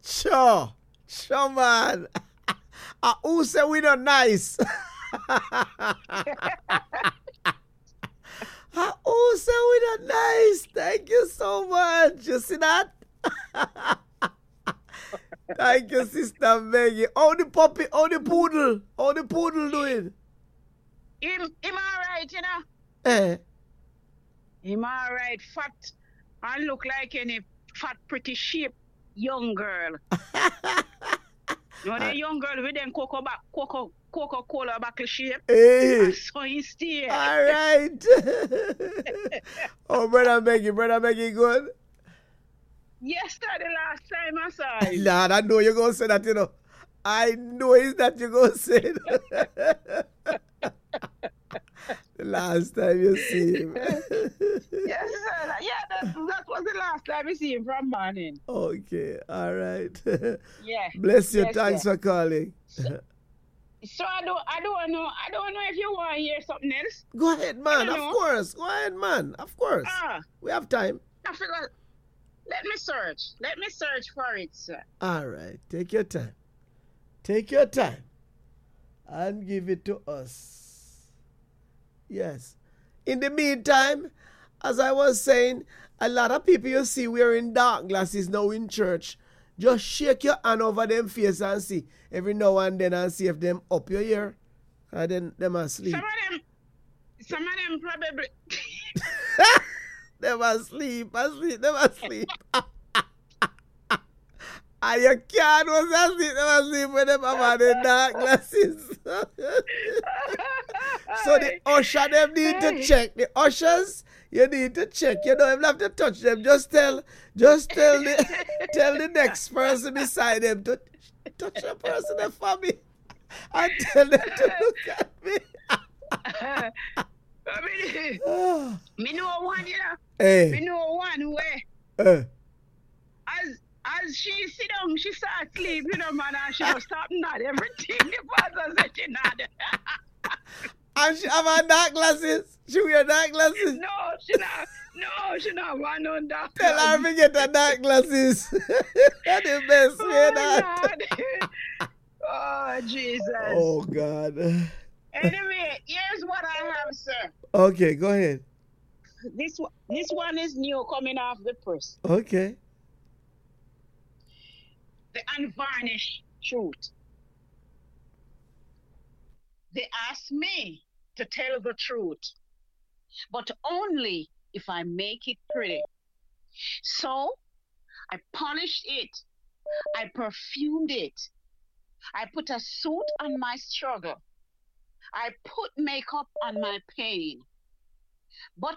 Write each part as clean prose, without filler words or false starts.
Sure. Sure, man. Who say we not nice? Who say we not nice? Thank you so much. You see that? Thank you, Sister Maggie. How the puppy, how the poodle doing? Him alright, you know. Eh. Him alright, fat and look like any fat, pretty shape young girl. No, the young girl with them Coca-Cola buckle shape. Hey. So he stay. All right. Oh, brother Maggie, good? Yes, sir, the last time I saw him. Lord, I know you're going to say that, you know. I know it's that you're going to say it. The last time you see him. Yes, sir. Yeah, that was the last time I see him from morning. Okay, all right. Yeah. Bless you. Yes, Thanks sir. for calling. So I don't know if you want to hear something else. Go ahead, man. Of know. course. Go ahead, man. Of course. We have time. I figure, let me search for it, sir. All right. Take your time. Take your time. And give it to us. Yes. In the meantime, as I was saying, a lot of people you see wearing dark glasses now in church. Just shake your hand over them face and see every now and then and see if them up your ear. And then them asleep. Some of them probably them asleep. Them asleep. And you can't was asleep. Them asleep when them have on the dark glasses. So the usher them need to check. The ushers, you need to check. You don't even have to touch them. Just tell the next person beside them to touch the person for me. And tell them to look at me. me know one, you know. Hey. Me know one where as she sit down, she start sleep, you know, man, and she just stop nod everything. The pastor said she nod. And she have her dark glasses. She wear dark glasses. No, she not want no dark Tell her to get her dark glasses. That's the best way that. Oh, Jesus. Oh, God. Anyway, here's what I have, sir. Okay, go ahead. This one is new, coming off the press. Okay. The unvarnished truth. They asked me to tell the truth, but only if I make it pretty. So I polished it. I perfumed it. I put a suit on my struggle. I put makeup on my pain. But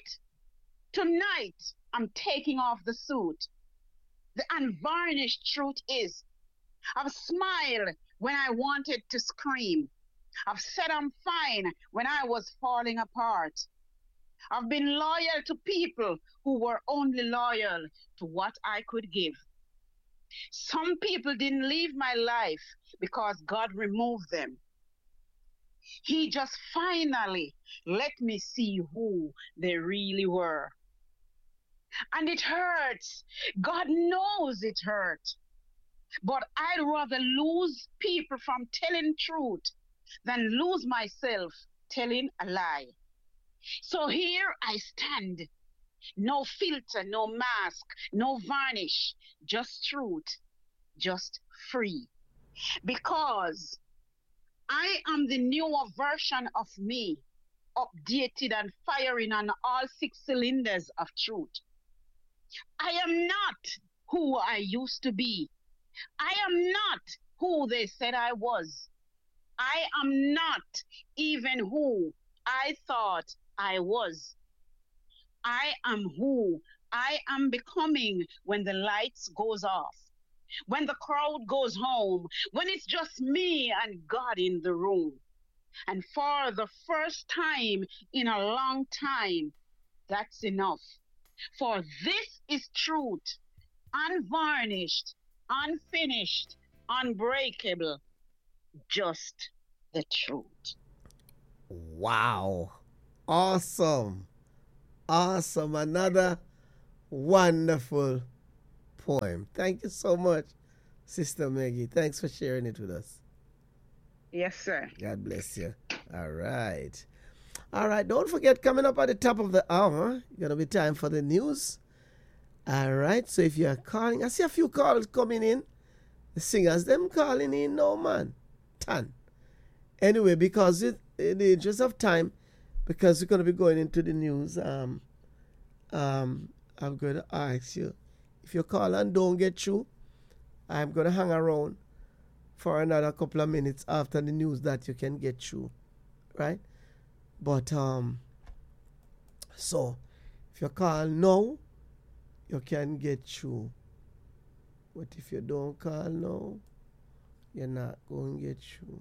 tonight, I'm taking off the suit. The unvarnished truth is, I've smiled when I wanted to scream. I've said I'm fine when I was falling apart. I've been loyal to people who were only loyal to what I could give. Some people didn't leave my life because God removed them. He just finally let me see who they really were. And it hurts. God knows it hurts. But I'd rather lose people from telling truth than lose myself telling a lie. So here I stand. No filter, no mask, no varnish, just truth, just free. Because I am the newer version of me, updated and firing on all 6 cylinders of truth. I am not who I used to be. I am not who they said I was. I am not even who I thought I was. I am who I am becoming when the lights goes off, when the crowd goes home, when it's just me and God in the room. And for the first time in a long time, that's enough. For this is truth, unvarnished, unfinished, unbreakable, just the truth. Wow. Awesome. Awesome. Another wonderful poem. Thank you so much, Sister Maggie. Thanks for sharing it with us. Yes, sir. God bless you. All right. All right. Don't forget, coming up at the top of the hour, gonna be time for the news. All right. So if you are calling, I see a few calls coming in. The singers, them calling in, no man. Ton. Anyway, because in the interest of time, because we're gonna be going into the news, I'm going to ask you, if you call and don't get through, I'm going to hang around for another couple of minutes after the news that you can get through, right? But, so, if you call now, you can get through. But if you don't call now, you're not going to get through.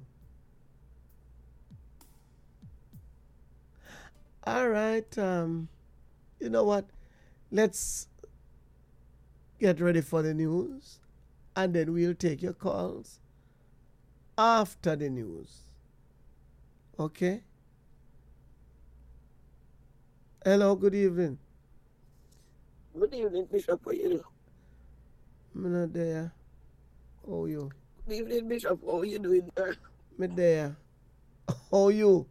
All right, you know what? Let's get ready for the news, and then we'll take your calls after the news. Okay? Hello, good evening. Good evening, Bishop. How you doing? I'm not there. How are you? Good evening, Bishop. How you doing, sir? Me there. How are you?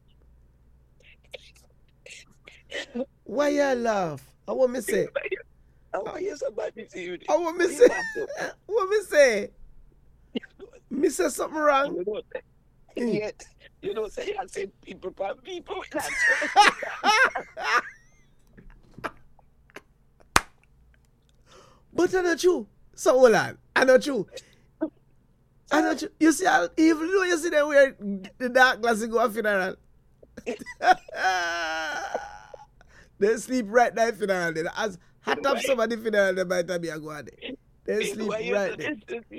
Why you laugh? I want me say. How are you somebody this evening? I want me say. What me say? Me say something wrong? You know, yet, you know, say I said people for people. But I not true. So hold on. I not true. I not true. You see, even though you see them wear the dark glasses go to funeral. They sleep right there funeral. Then as hot up somebody funeral, they might be a go there. They sleep right there.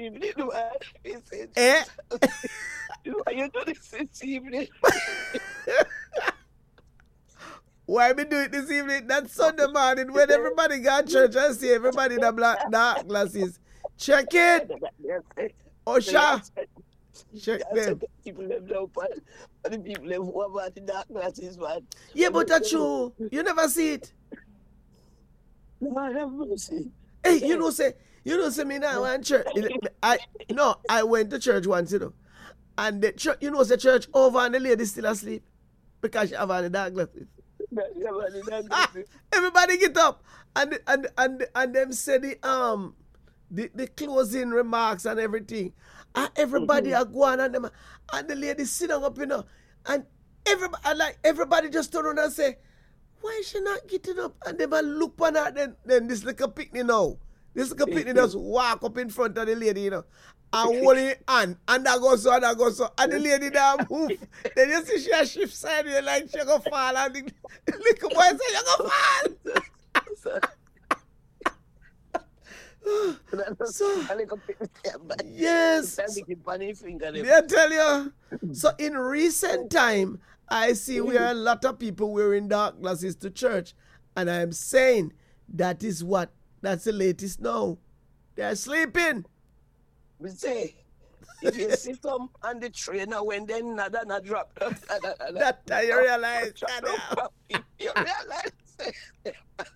Eh? Why you do this evening? Why me do it this evening? That's Sunday morning when everybody got church and see everybody in the black dark glasses. Check it. Osha. Check them. People them now, but the people them who about the dark glasses, man. Yeah, but that's true. You never see it. Lord have mercy. Hey, you know say me now in church. I went to church once, you know. And the church, you know, the church over and the lady still asleep because she have on the dark glasses. Everybody get up and them say the closing remarks and everything. And everybody are going and them and the lady sit down up, you know, and everybody just turn around and say, why is she not getting up? And they look on her, then this little picnic now. This little picnic just walk up in front of the lady, you know, and hold it hand, and that goes so, and the lady down move. Then you see she a shift side, you like she go fall, and the little boy say, you go fall. So, yes, I tell you. So in recent time, I see we are a lot of people wearing dark glasses to church, and I'm saying that's the latest now. They're sleeping. We say, if you see some on the train when they not drop, that time you realize. You realize.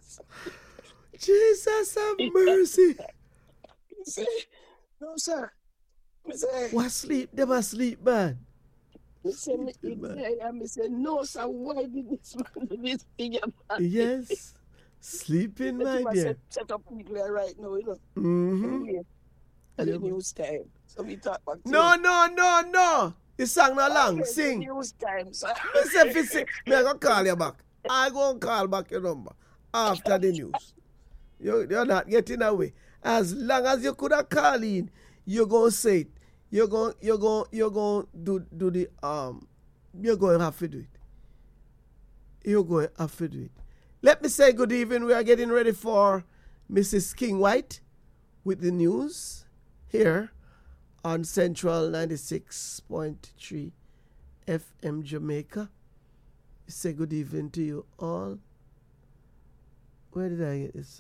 Jesus have mercy. Say, no, sir. Say, what sleep? They must sleep, man. I say, no, sir. Why did this man do this thing? Yes. Sleeping, my dear. Set up people right now, you know. Mm-hmm. At the news time. So we talk back to No. You sang no long. Sing. News time, sir. Me I go call you back. I go call back your number after the news. You're not getting away. As long as you could have called in, you're gonna say it. You're gonna do the you're going to have to do it. You're going to have to do it. Let me say good evening. We are getting ready for Mrs. King White with the news here on Central 96.3 FM Jamaica. Say good evening to you all. Where did I get this?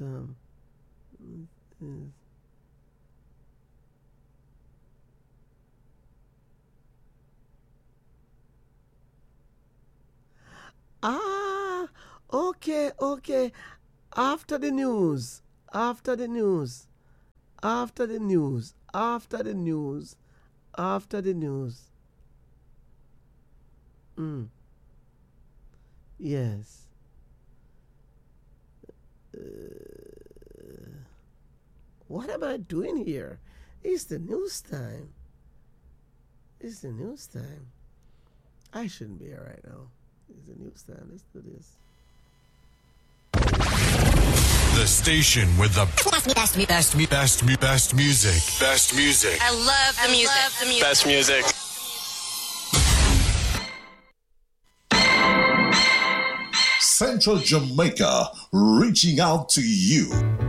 Okay. After the news. After the news. After the news. After the news. Yes. What am I doing here? It's the news time. It's the news time. I shouldn't be here right now. It's the news time. Let's do this. The station with the best music. Best music. I love the music. Best music. Central Jamaica, reaching out to you.